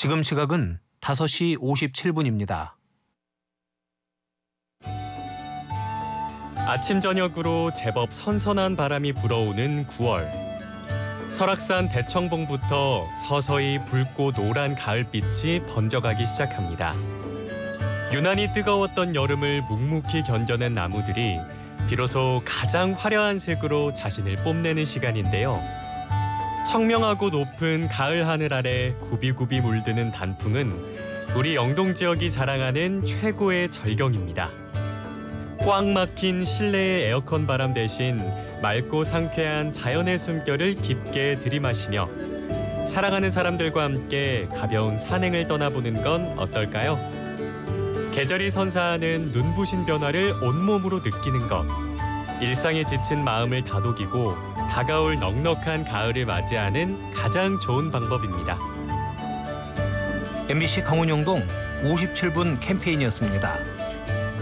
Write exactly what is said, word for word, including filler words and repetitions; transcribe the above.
지금 시각은 다섯 시 오십칠 분입니다. 아침 저녁으로 제법 선선한 바람이 불어오는 구월. 설악산 대청봉부터 서서히 붉고 노란 가을빛이 번져가기 시작합니다. 유난히 뜨거웠던 여름을 묵묵히 견뎌낸 나무들이 비로소 가장 화려한 색으로 자신을 뽐내는 시간인데요. 청명하고 높은 가을 하늘 아래 굽이굽이 물드는 단풍은 우리 영동 지역이 자랑하는 최고의 절경입니다. 꽉 막힌 실내의 에어컨 바람 대신 맑고 상쾌한 자연의 숨결을 깊게 들이마시며 사랑하는 사람들과 함께 가벼운 산행을 떠나보는 건 어떨까요? 계절이 선사하는 눈부신 변화를 온몸으로 느끼는 것. 일상에 지친 마음을 다독이고 다가올 넉넉한 가을을 맞이하는 가장 좋은 방법입니다. 엠비씨 강원영동 오십칠 분 캠페인이었습니다.